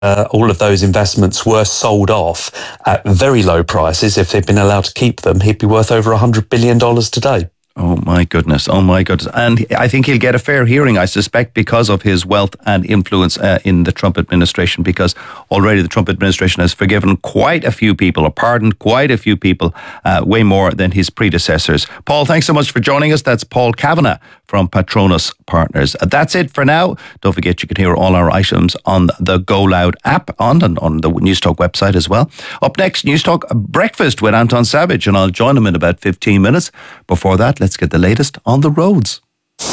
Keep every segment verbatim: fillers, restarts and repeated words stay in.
uh, all of those investments were sold off at very low prices, if they'd been allowed to keep them, he'd be worth over one hundred billion dollars today. Oh my goodness, oh my goodness. And I think he'll get a fair hearing, I suspect, because of his wealth and influence uh, in the Trump administration, because already the Trump administration has forgiven quite a few people, or pardoned quite a few people, uh, way more than his predecessors. Paul, thanks so much for joining us. That's Paul Kavanagh from Patronus Partners. Uh, that's it for now. Don't forget you can hear all our items on the Go Loud app, on, and on the Newstalk website as well. Up next, Newstalk Breakfast with Anton Savage, and I'll join him in about fifteen minutes. Before that, let's get the latest on the roads.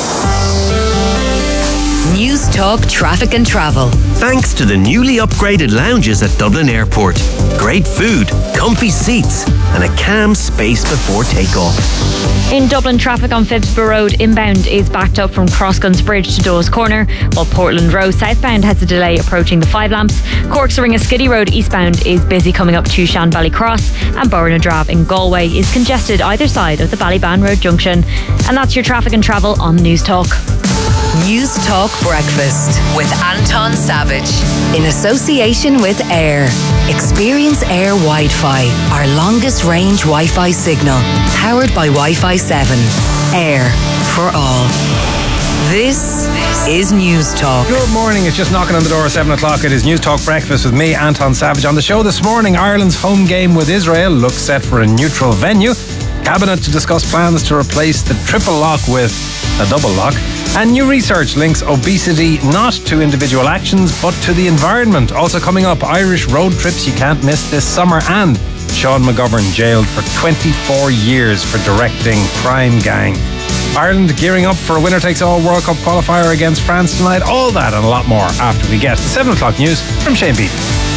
Newstalk Traffic and Travel. Thanks to the newly upgraded lounges at Dublin Airport. Great food, comfy seats, and a calm space before takeoff. In Dublin, traffic on Phibsborough Road inbound is backed up from Crossguns Bridge to Dawes Corner, while Portland Road southbound has a delay approaching the Five Lamps. Cork's Ring of Skiddy Road eastbound is busy coming up to Shan Valley Cross, and Burnadrab in Galway is congested either side of the Ballyban Road junction. And that's your traffic and travel on Newstalk. Newstalk Breakfast with Anton Savage in association with Air. Experience Air Wi-Fi, our longest range Wi-Fi signal, powered by Wi-Fi seven. Air for all. This is Newstalk. Good morning. It's just knocking on the door at seven o'clock. It is Newstalk Breakfast with me, Anton Savage. On the show this morning, Ireland's home game with Israel looks set for a neutral venue. Cabinet to discuss plans to replace the triple lock with a double lock. And new research links obesity not to individual actions but to the environment. Also coming up, Irish road trips you can't miss this summer, and Sean McGovern jailed for twenty-four years for directing Crime Gang. Ireland gearing up for a winner-takes-all World Cup qualifier against France tonight. All that and a lot more after we get the seven o'clock news from Shane Beattie.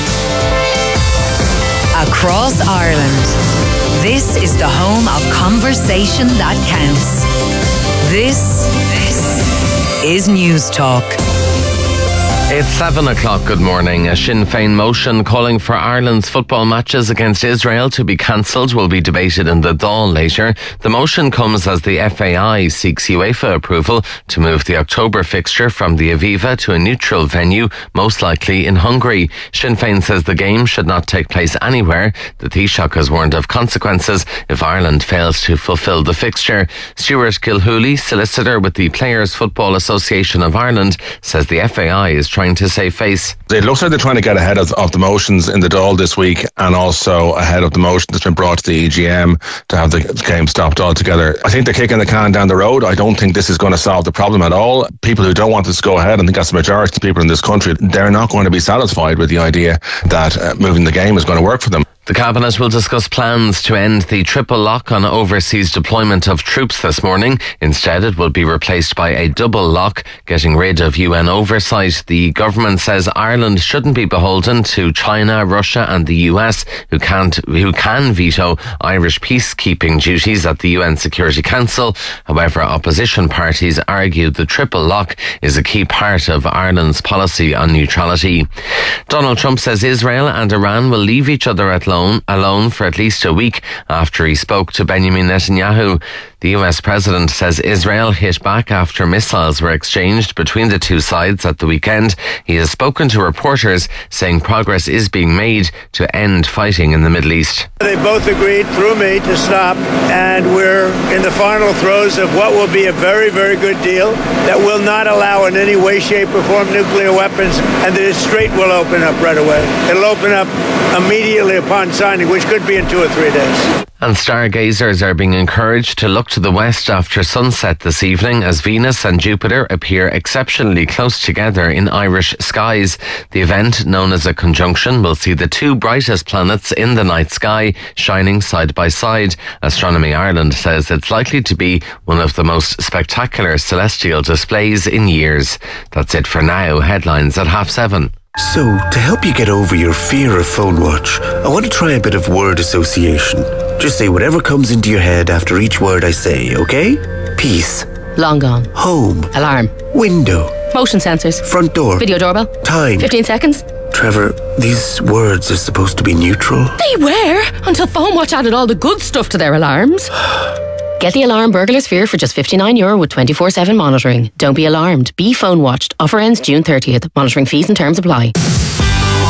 Across Ireland, this is the home of conversation that counts. This, this is Newstalk. It's seven o'clock. Good morning. A Sinn Féin motion calling for Ireland's football matches against Israel to be cancelled will be debated in the Dáil later. The motion comes as the F A I seeks UEFA approval to move the October fixture from the Aviva to a neutral venue, most likely in Hungary. Sinn Féin says the game should not take place anywhere. The Taoiseach has warned of consequences if Ireland fails to fulfil the fixture. Stuart Gilhooly, solicitor with the Players Football Association of Ireland, says the F A I is trying to save face. It looks like they're trying to get ahead of, of the motions in the Dáil this week, and also ahead of the motion that's been brought to the E G M to have the game stopped altogether. I think they're kicking the can down the road. I don't think this is going to solve the problem at all. People who don't want this to go ahead, I think that's the majority of people in this country, they're not going to be satisfied with the idea that uh, moving the game is going to work for them. The Cabinet will discuss plans to end the triple lock on overseas deployment of troops this morning. Instead, it will be replaced by a double lock, getting rid of U N oversight. The government says Ireland shouldn't be beholden to China, Russia and the U S, who can't, who can veto Irish peacekeeping duties at the U N Security Council. However, opposition parties argue the triple lock is a key part of Ireland's policy on neutrality. Donald Trump says Israel and Iran will leave each other at Alone, alone for at least a week after he spoke to Benjamin Netanyahu. The U S president says Israel hit back after missiles were exchanged between the two sides at the weekend. He has spoken to reporters saying progress is being made to end fighting in the Middle East. They both agreed through me to stop, and we're in the final throes of what will be a very, very good deal that will not allow in any way, shape or form nuclear weapons, and the Strait will open up right away. It'll open up immediately upon signing, which could be in two or three days. And stargazers are being encouraged to look to the west after sunset this evening as Venus and Jupiter appear exceptionally close together in Irish skies. The event, known as a conjunction, will see the two brightest planets in the night sky shining side by side. Astronomy Ireland says it's likely to be one of the most spectacular celestial displays in years. That's it for now. Headlines at half seven. So, to help you get over your fear of phone watch, I want to try a bit of word association. Just say whatever comes into your head after each word I say, okay? Peace. Long gone. Home. Alarm. Window. Motion sensors. Front door. Video doorbell. Time. fifteen seconds. Trevor, these words are supposed to be neutral. They were, until Phone Watch added all the good stuff to their alarms. Get the alarm Burglar Sphere for just fifty-nine euro with twenty-four seven monitoring. Don't be alarmed. Be phone watched. Offer ends June thirtieth. Monitoring fees and terms apply.